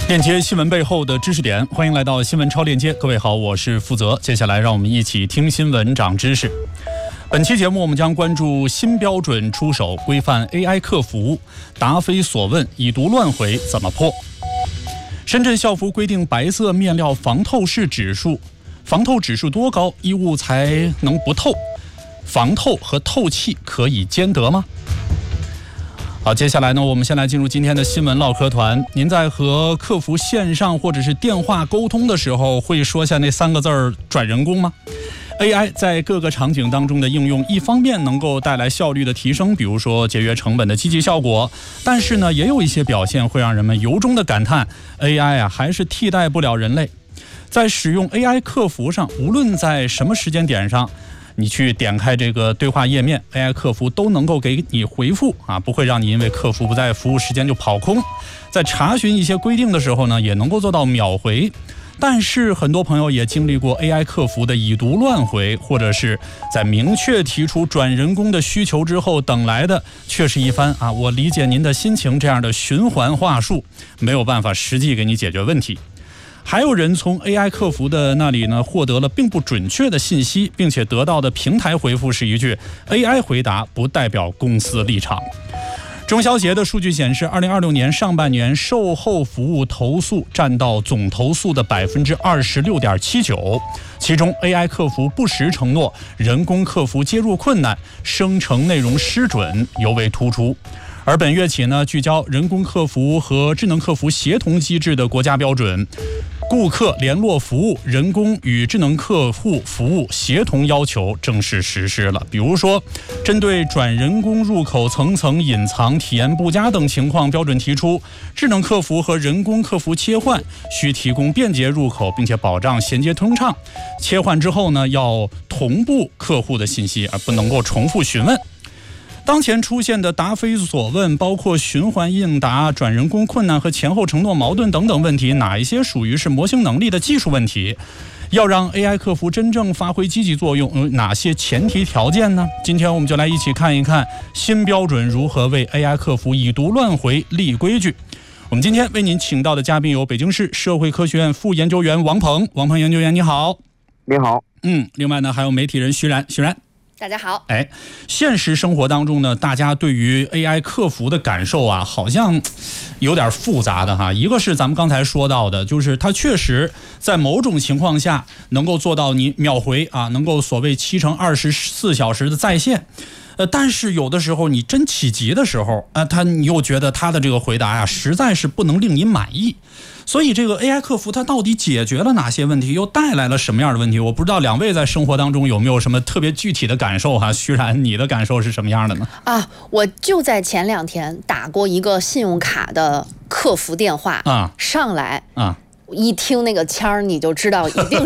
链接新闻背后的知识点，欢迎来到新闻超链接。各位好，我是负责。接下来让我们一起听新闻长知识。本期节目我们将关注新标准出手，规范 AI 客服，答非所问，已读乱回怎么破？深圳校服规定白色面料防透视指数，防透指数多高，衣物才能不透？防透和透气可以兼得吗？好，接下来呢，我们先来进入今天的新闻唠嗑团。您在和客服线上或者是电话沟通的时候，会说下那3个字儿转人工吗？AI 在各个场景当中的应用，一方面能够带来效率的提升，比如说节约成本的积极效果，但是呢，也有一些表现会让人们由衷的感叹 AI 还是替代不了人类。在使用 AI 客服上，无论在什么时间点上，你去点开这个对话页面， AI 客服都能够给你回复不会让你因为客服不在服务时间就跑空。在查询一些规定的时候呢，也能够做到秒回。但是很多朋友也经历过 AI 客服的已读乱回，或者是在明确提出转人工的需求之后，等来的却是一番我理解您的心情这样的循环话术，没有办法实际给你解决问题。还有人从 AI 客服的那里呢获得了并不准确的信息，并且得到的平台回复是一句 AI 回答不代表公司立场。中消协的数据显示，2026年上半年售后服务投诉占到总投诉的 26.79%， 其中 AI 客服不实承诺、人工客服接入困难、生成内容失准尤为突出。而本月起呢，聚焦人工客服和智能客服协同机制的国家标准，顾客联络服务人工与智能客户服务协同要求正式实施了。比如说，针对转人工入口层层隐藏、体验不佳等情况，标准提出，智能客服和人工客服切换需提供便捷入口，并且保障衔接通畅。切换之后呢，要同步客户的信息，而不能够重复询问。当前出现的答非所问，包括循环应答、转人工困难和前后承诺矛盾等等问题，哪一些属于是模型能力的技术问题？要让 AI 客服真正发挥积极作用，有哪些前提条件呢？今天我们就来一起看一看新标准如何为 AI 客服已读乱回立规矩。我们今天为您请到的嘉宾有北京市社会科学院副研究员王鹏研究员，你好。 你好。 另外呢，还有媒体人徐然。 大家好。 现实生活当中呢，大家对于 AI 客服的感受好像有点复杂的哈。一个是咱们刚才说到的，就是它确实在某种情况下能够做到你秒回能够所谓7×24小时的在线。但是有的时候你真起急的时候你又觉得他的这个回答实在是不能令你满意。所以这个 AI 客服它到底解决了哪些问题，又带来了什么样的问题？我不知道两位在生活当中有没有什么特别具体的感受哈？徐然，你的感受是什么样的呢？ 我就在前2天打过一个信用卡的客服电话上来一听那个腔儿，你就知道一定